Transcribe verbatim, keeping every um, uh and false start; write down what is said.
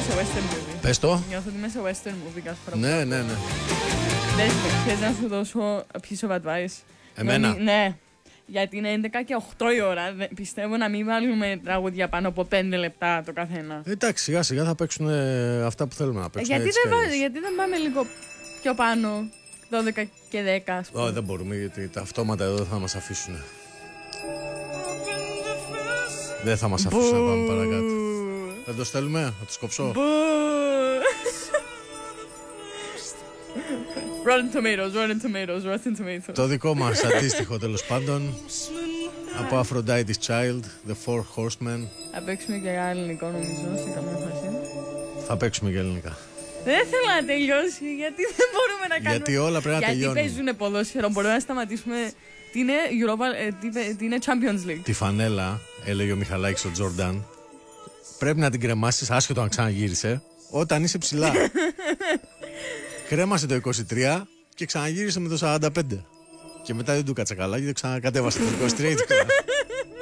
σε western movie. Πες το. Νιώθω ότι είμαι σε western movie κάθε φορά. Ναι, ναι, ναι. Δες το, θες να σου δώσω a piece of advice. Εμένα. Νομι... Ναι. Γιατί είναι έντεκα και οκτώ η ώρα. Πιστεύω να μην βάλουμε τραγούδια πάνω από πέντε λεπτά το καθένα. Εντάξει, σιγά σιγά θα παίξουν αυτά που θέλουμε να παίξουν. Γιατί δεν, βά... γιατί δεν πάμε λίγο πιο πάνω, δώδεκα και δέκα, ας πούμε. Oh, δεν μπορούμε, γιατί τα αυτόματα εδώ θα μας αφήσουν. Δεν θα μας αφήσουν να πάμε παρακάτω. Δεν το στέλνουμε, θα τους κόψω. Rotten Tomatoes, Rotten Tomatoes, Rotten Tomatoes. Το δικό μας αντίστοιχο τέλος πάντων. Από Aphrodite's Child, The Four Horsemen. Θα παίξουμε και ελληνικό νομίζω σε καμία φάση. Θα παίξουμε και ελληνικά. Δεν θέλω να τελειώσει, γιατί δεν μπορούμε να κάνουμε. Γιατί όλα πρέπει να γιατί τελειώνουν. Γιατί παίζουν ποδόσφαιρο, μπορούμε να σταματήσουμε. Τι είναι, Europa, ε, τι, τι είναι Champions League. Τη φανέλα, έλεγε ο Μιχαλάκης ο Τζορντάν, πρέπει να την κρεμάσεις, άσχετο αν ξαναγύρισε, όταν είσαι ψηλά. Κρέμασε το είκοσι τρία και ξαναγύρισε με το σαράντα πέντε. Και μετά δεν του κάτσε καλά και ξανακατέβασε το είκοσι τρία.